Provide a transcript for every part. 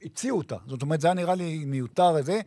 הציעו אותה. זאת אומרת, זה היה נראה לי מיותר איזה.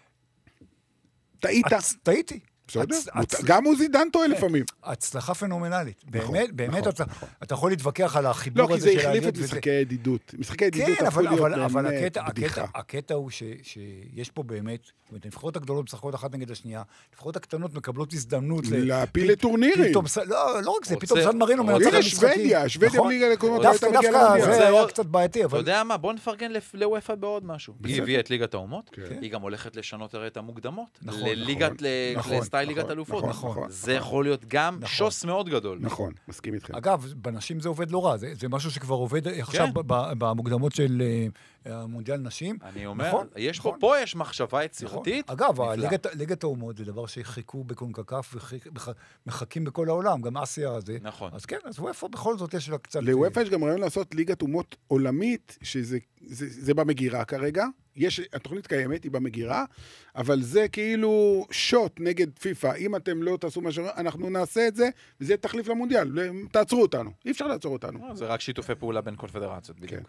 טעיתי. בסדר? גם הוא זידן טועה לפעמים. הצלחה פנומנלית. באמת, אתה יכול להתווכח על החיבור הזה. לא, כי זה החליף את משחקי הידידות. משחקי הידידות הפכו להיות באמת בדיחה. הקטע הוא שיש פה באמת, זאת אומרת, הנבחרות הגדולות משחקות אחת נגד השנייה, הנבחרות הקטנות מקבלות הזדמנות להפיל לטורנירים. לא רק זה, פתאום סן מרינו מנצח משחקים. שוודיה בליגה לקומות. דווקא זה היה קצת בעייתי. אתה יודע מה? בוא נפרגן לוופא בעוד משהו. היא הביאה את ליגת האומות, היא גם הולכת לשנות את המוקדמות לסטייל ליגת אלופות. זה יכול להיות גם שוס מאוד גדול. נכון, מסכים איתכם. אגב, בנשים זה עובד לא רע, זה משהו שכבר עובד עכשיו במוקדמות של המונדיאל נשים. אני אומר, פה יש מחשבה יצירתית. אגב, ליגת האומות זה דבר שחיכו בקונקקף ומחכים בכל העולם, גם אסיה הזה. נכון. אז כן, אז וופא בכל זאת יש לה קצת... לוופא יש גם רעיון לעשות ליגת אומות עולמית, שזה במגירה כרגע. התוכנית קיימת, היא במגירה, אבל זה כאילו שוט נגד פיפה. אם אתם לא תעשו מה אנחנו נעשה את זה, וזה תחליף למונדיאל. תעצרו אותנו. אי אפשר לעצור אותנו. זה רק שיתופי פעולה בין קונפדרציות, בדיוק.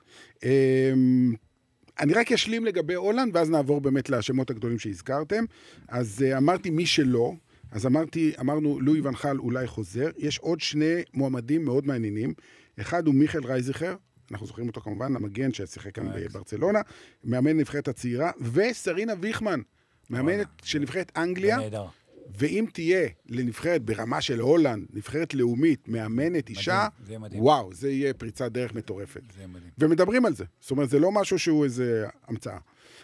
אני רק אשלים לגבי הולנד, ואז נעבור באמת לשמות הגדולים שהזכרתם. אז אמרתי מי שלא, אז אמרנו לואי ון חל אולי חוזר. יש עוד שני מועמדים מאוד מעניינים. אחד הוא מיכאל רייזיכר, אנחנו זוכרים אותו כמובן, המגן ששיחק כאן בברצלונה, מאמן נבחרת הצעירה, וסרינה ויכמן, מאמנת של נבחרת אנגליה, ואם תהיה לנבחרת ברמה של הולנד, נבחרת לאומית, מאמנת אישה, וואו, זה יהיה פריצת דרך מטורפת. ומדברים על זה. זאת אומרת, זה לא משהו שהוא איזה המצאה.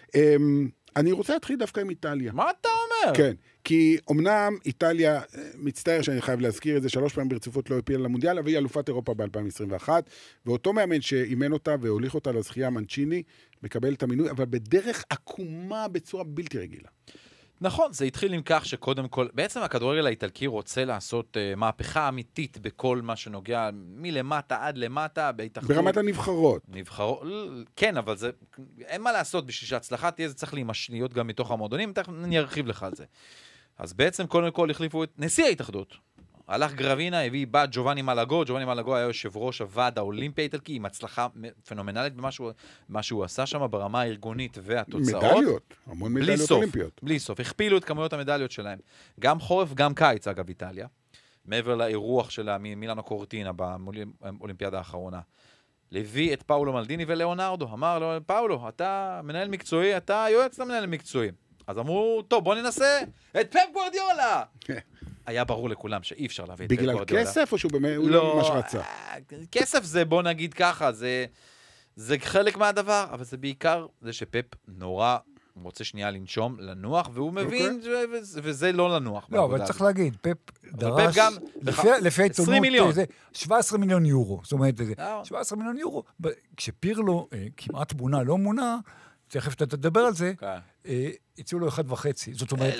אני רוצה להתחיל דווקא עם איטליה. מה אתה אומר? כן, כי אמנם איטליה, מצטער שאני חייב להזכיר את זה, 3 פעמים ברציפות לא הפילה למונדיאל, אבל היא אלופת אירופה ב-2021, ואותו מאמן שאימן אותה והוליך אותה לזכייה, מנצ'יני, מקבל את המינוי, אבל בדרך עקומה בצורה בלתי רגילה. נכון, זה התחיל עם כך שקודם כל, בעצם הכדורגל האיטלקי רוצה לעשות מהפכה אמיתית בכל מה שנוגע מלמטה עד למטה, בהתאחדות. ברמת הנבחרות. כן, אבל זה, אין מה לעשות, בשביל שההצלחה תהיה, זה צריך להיות גם מתוך המועדונים, אני ארחיב לך על זה. אז בעצם קודם כל החליפו את נשיא ההתאחדות. הלך גרבינה, הביא בת ג'ובאני מלאגו, ג'ובאני מלאגו היה יושב ראש הוועד האולימפי האיטלקי, עם הצלחה פנומנלית במה שהוא עשה שם ברמה הארגונית והתוצאות. מדליות, המון מדליות אולימפיות. בלי סוף, הכפילו את כמויות המדליות שלהם. גם חורף, גם קיץ, אגב, איטליה. מעבר לאירוח שלה מילאנו קורטינה באולימפיאדה האחרונה. לביא את פאולו מלדיני ולאונרדו. אמר לו, פאולו, אתה מנהל מקצועי, אתה יועץ למנהל מקצועי. אז אמרו, טוב, בוא ננסה את פפ גוארדיולה. היה ברור לכולם שאי אפשר להביא את פפ גוארדיולה. בגלל כסף או שהוא באמת לא ממש רצה? כסף זה, בוא נגיד ככה, זה חלק מהדבר, אבל זה בעיקר זה שפפ נורא רוצה שנייה לנשום, לנוח, והוא מבין, וזה לא לנוח. לא, אבל צריך להגיד, פפ דרש, לפי העיתונות, 17 מיליון יורו. זאת אומרת, 17 מיליון יורו. כשפירלו כמעט מונה, לא מונה, תכף אתה תדבר על זה, הציעו לו 1.5. זאת אומרת...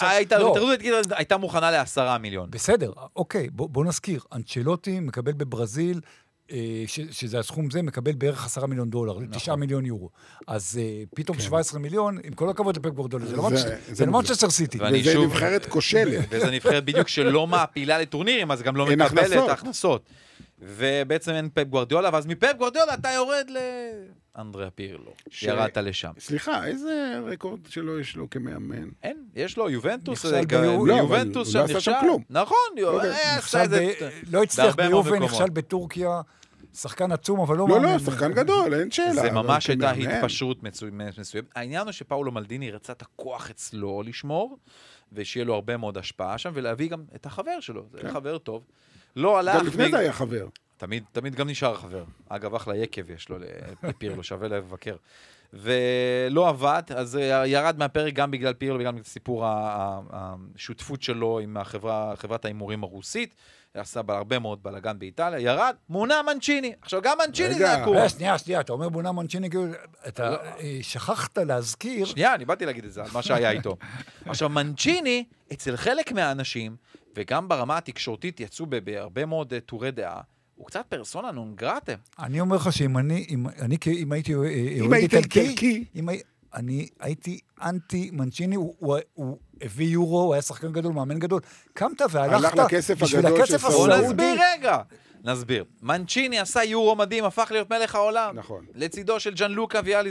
הייתה מוכנה ל10 מיליון. בסדר, אוקיי, בוא נזכיר. אנצ'לוטי מקבל בברזיל, שזה הסכום זה, מקבל בערך 10 מיליון דולר, 9 מיליון יורו. אז פתאום 17 מיליון, עם כל הכבוד לפפ גוארדיולה, זה לא מנצ'סטר סיטי. וזה נבחרת כושלת. וזה נבחרת בדיוק שלא מעפילה לטורנירים, אז גם לא מקבלת הכנסות. ובעצם אין פפ גוארדיולה, ואז מפפ גוארדיולה אתה יורד לאנדריה פירלו. ירדת לשם. סליחה, איזה רקורד שלו יש לו כמאמן? אין, יש לו יובנטוס. יובנטוס שם נכשל. נכון, לא הצליח ביובן, נכשל בטורקיה. שחקן עצום, אבל לא... לא, שחקן גדול, אין שאלה. זה ממש הייתה התפשרות מסוימת. העניין הוא שפאולו מלדיני רצה את הכוח אצלו לשמור, ושיהיה לו הרבה מאוד השפעה שם, ולהביא גם את החבר שלו. זה חבר טוב. לא הלך... גם לפני זה היה חבר. תמיד גם נשאר חבר. אגב, אחלה יקב יש לו לפירלו, שווה לבקר. ולא עבד, אז ירד מהפרק גם בגלל פירלו, וגם בגלל סיפור השותפות שלו עם חברת האימורים הרוסית. עשה הרבה מאוד בלגן באיטליה, ירד, מונה מנצ'יני. עכשיו גם מנצ'יני זה הקור. שנייה, אתה אומר מונה מנצ'יני, אתה שכחת להזכיר... שנייה, אני באתי להגיד את זה, על מה שהיה איתו. עכשיו, מנצ'יני, אצל חלק מהאנשים, וגם ברמה התקשורתית יצאו בהרבה מאוד טורי דעה, הוא קצת פרסונה נון גרטה. אני אומר לך שאם אם הייתי... אם היית איטלקי... אני הייתי אנטי מנצ'יני, הוא הביא יורו, הוא היה שחקן גדול, מאמן גדול. קמת והלכת בשביל הכסף הסעודי. בוא נסביר רגע. נסביר. מנצ'יני עשה יורו מדהים, הפך להיות מלך העולם. נכון. לצידו של ג'אן לוקה ויאלי